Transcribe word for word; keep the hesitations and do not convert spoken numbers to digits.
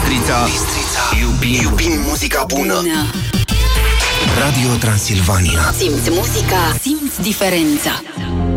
Bistrița. Bistrița. Iubim, Iubim muzica bună. Bună. Radio Transilvania. Simți muzica, simți diferența.